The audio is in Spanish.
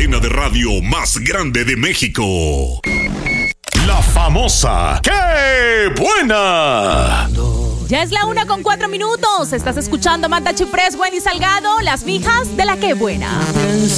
cadena de radio más grande de México. La famosa ¡Qué buena! Ya es la 1:04. Estás escuchando Marta Chiprés, Wendy Salgado, las mijas de la Qué Buena.